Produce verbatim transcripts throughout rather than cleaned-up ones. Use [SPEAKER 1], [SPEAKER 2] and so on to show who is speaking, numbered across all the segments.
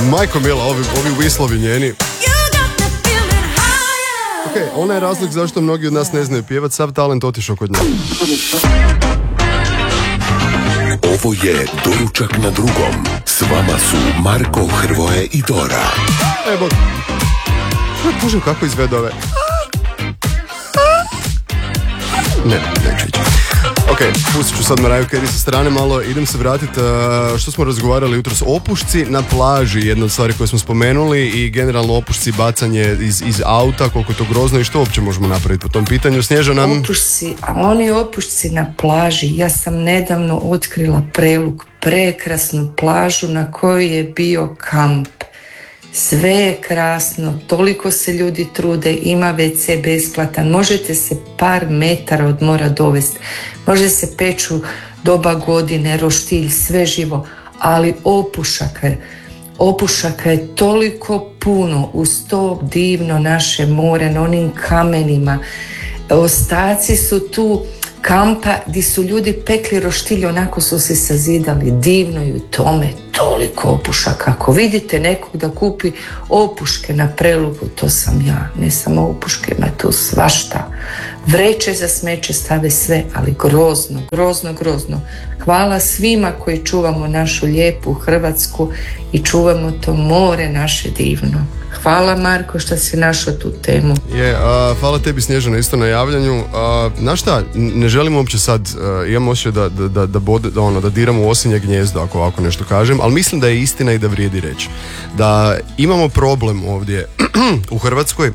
[SPEAKER 1] Majko mila, ovi, ovi whislovi njeni. Ok, ona je razlog zašto mnogi od nas ne znaju pjevat, sav talent otišao kod nje.
[SPEAKER 2] Ovo je Doručak na drugom. S vama su Marko, Hrvoje i Dora.
[SPEAKER 1] E, bog. Bože, kako izvede ove. Ne, neću ići. Ok, pustit ću sad Mariah Carey sa strane malo, idem se vratiti uh, što smo razgovarali jutros, opušci na plaži, jedna od stvari koje smo spomenuli, i generalno opušci, bacanje iz, iz auta, koliko je to grozno i što uopće možemo napraviti po tom pitanju. Snježana nam...
[SPEAKER 3] Opušci, a oni opušci na plaži, ja sam nedavno otkrila Prelug, prekrasnu plažu na kojoj je bio kamp. Sve je krasno, toliko se ljudi trude, ima ve ce besplatan, možete se par metara od mora dovesti, može se peču doba godine, roštilj, sve živo, ali opušaka je, opušaka je toliko puno, uz to divno naše more, na onim kamenima, ostaci su tu kampa gdje su ljudi pekli roštilj, onako su se sazidali, divno i u tome toliko opušaka. Ako vidite nekog da kupi opuške na Prelugu, to sam ja, ne samo opuške, ima tu svašta. Vreće za smeće stave sve, ali grozno, grozno, grozno. Hvala svima koji čuvamo našu lijepu Hrvatsku i čuvamo to more naše divno. Hvala Marko što si našao tu temu.
[SPEAKER 1] Je, a, hvala tebi Snježana isto na javljanju. A, znaš šta, ne želim uopće sad, a, imam osjećaj da, da, da, da, bode, da, ono, da diramo u osinje gnjezdo ako ovako nešto kažem, ali mislim da je istina i da vrijedi reći. Da imamo problem ovdje u Hrvatskoj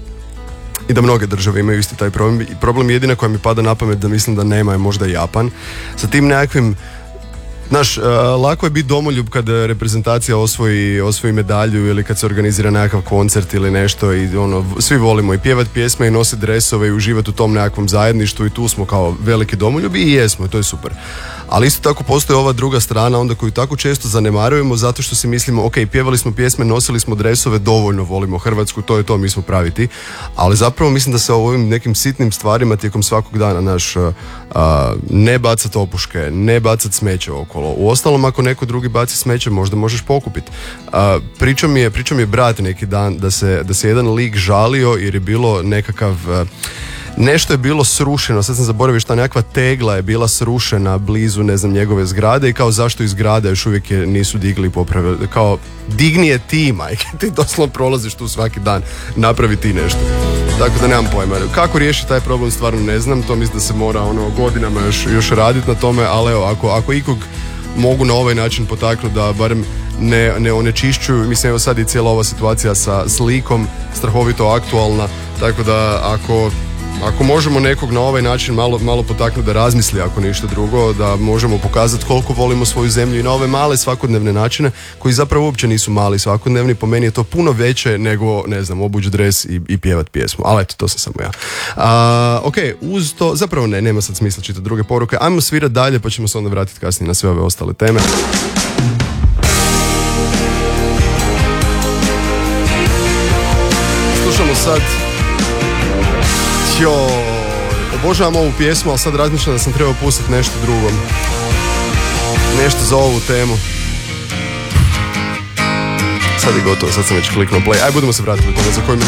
[SPEAKER 1] i da mnoge države imaju isti taj problem. Problem jedina koja mi pada na pamet da mislim da nema je možda Japan. Sa tim nekakvim, znaš, uh, lako je biti domoljub kad reprezentacija osvoji, osvoji medalju ili kad se organizira nekakav koncert ili nešto i ono, svi volimo i pjevat pjesme i nositi dresove i uživati u tom nekakvom zajedništvu i tu smo kao veliki domoljubi i jesmo, to je super. Ali isto tako postoji ova druga strana onda koju tako često zanemarujemo zato što si mislimo, ok, pjevali smo pjesme, nosili smo dresove, dovoljno volimo Hrvatsku, to je to, mi smo pravi ti. Ali zapravo mislim da se o ovim nekim sitnim stvarima tijekom svakog dana, naš, uh, ne bacat opuške, ne bacat smeće okolo. Uostalom, ako neko drugi baci smeće, možda možeš pokupiti. Uh, pričao mi je, pričao mi je brat neki dan da se, da se jedan lik žalio jer je bilo nekakav... Uh, Nešto je bilo srušeno, sad sam zaboravio šta, nekakva tegla je bila srušena blizu, ne znam, njegove zgrade i kao zašto iz zgrade još uvijek je nisu digli i popravili. Kao, digni je ti, majke, ti doslovno prolaziš tu svaki dan, napravi ti nešto. Tako da nemam pojma. Kako riješiti taj problem, stvarno ne znam, to mislim da se mora ono godinama još, još raditi na tome, ali evo, ako, ako ikog mogu na ovaj način potaknuti da barem ne, ne onečišćuju, mislim evo sad je cijela ova situacija sa slikom strahovito aktualna, tako da ako... Ako možemo nekog na ovaj način malo, malo potaknuti da razmisli, ako ništa drugo, da možemo pokazati koliko volimo svoju zemlju i na ove male svakodnevne načine koji zapravo uopće nisu mali svakodnevni, po meni je to puno veće nego, ne znam, obući dres i, i pjevat pjesmu, ali eto, to sam samo ja. A, ok, uz to, zapravo ne, nema sad smisla čitati druge poruke, ajmo svirat dalje pa ćemo se onda vratiti kasnije na sve ove ostale teme. Slušamo sad Jo, obožavam ovu pjesmu, ali sad razmišljam da sam trebao pustiti nešto drugo. Nešto za ovu temu. Sad je gotovo, sad sam već kliknuo play. Aj, budemo se vratiti u tome za koju